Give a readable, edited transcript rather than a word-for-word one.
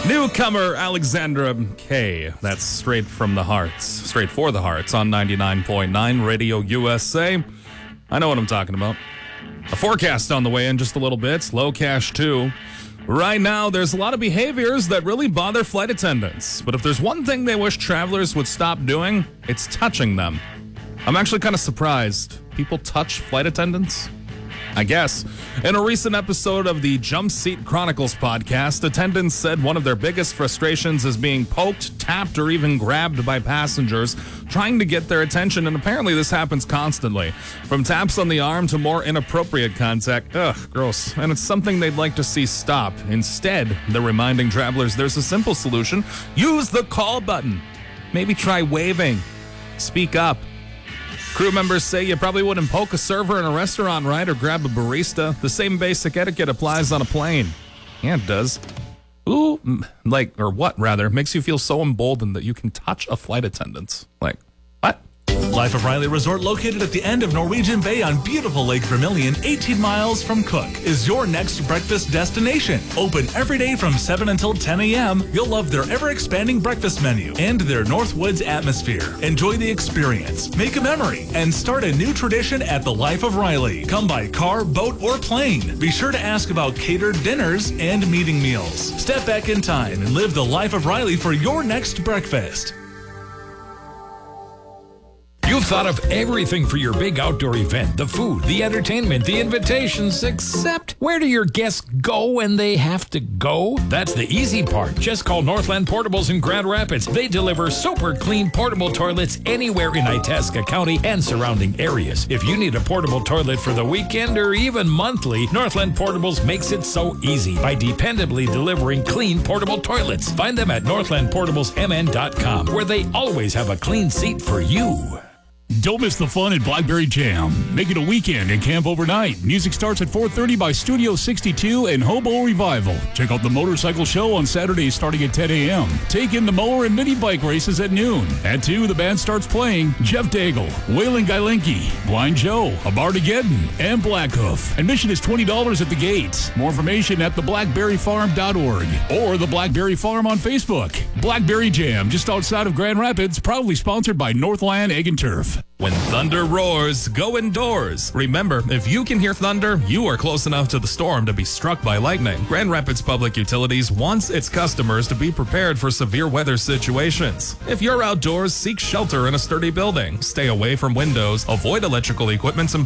Newcomer Alexandra Kay. That's straight from the hearts. Straight for the hearts on 99.9 Radio USA. I know what I'm talking about. A forecast on the way in just a little bit. Low cash too. Right now, there's a lot of behaviors that really bother flight attendants. But if there's one thing they wish travelers would stop doing, it's touching them. I'm actually kind of surprised. People touch flight attendants? I guess. In a recent episode of the Jump Seat Chronicles podcast, attendants said one of their biggest frustrations is being poked, tapped, or even grabbed by passengers trying to get their attention, and apparently this happens constantly. From taps on the arm to more inappropriate contact. Ugh, gross. And it's something they'd like to see stop. Instead, they're reminding travelers there's a simple solution. Use the call button. Maybe try waving. Speak up. Crew members say you probably wouldn't poke a server in a restaurant, right? Or grab a barista. The same basic etiquette applies on a plane. Yeah, it does. Ooh, or what, rather, makes you feel so emboldened that you can touch a flight attendant. Like, what? Life of Riley Resort, located at the end of Norwegian Bay on beautiful Lake Vermilion, 18 miles from Cook, is your next breakfast destination. Open every day from 7 until 10 a.m. You'll love their ever-expanding breakfast menu and their Northwoods atmosphere. Enjoy the experience, make a memory, and start a new tradition at the Life of Riley. Come by car, boat, or plane. Be sure to ask about catered dinners and meeting meals. Step back in time and live the Life of Riley for your next breakfast. You've thought of everything for your big outdoor event, the food, the entertainment, the invitations, except where do your guests go when they have to go? That's the easy part. Just call Northland Portables in Grand Rapids. They deliver super clean portable toilets anywhere in Itasca County and surrounding areas. If you need a portable toilet for the weekend or even monthly, Northland Portables makes it so easy by dependably delivering clean portable toilets. Find them at northlandportablesmn.com, where they always have a clean seat for you. Don't miss the fun at Blackberry Jam. Make it a weekend and camp overnight. Music starts at 4:30 by Studio 62 and Hobo Revival. Check out the motorcycle show on Saturdays starting at 10 a.m. Take in the mower and mini bike races at noon. At 2, the band starts playing Jeff Daigle, Waylon Gailenki, Blind Joe, Abartageddon, and Blackhoof. Admission is $20 at the gates. More information at theblackberryfarm.org or the Blackberry Farm on Facebook. Blackberry Jam, just outside of Grand Rapids, proudly sponsored by Northland Egg and Turf. When thunder roars, go indoors. Remember, if you can hear thunder, you are close enough to the storm to be struck by lightning. Grand Rapids Public Utilities wants its customers to be prepared for severe weather situations. If you're outdoors, seek shelter in a sturdy building. Stay away from windows, avoid electrical equipment, and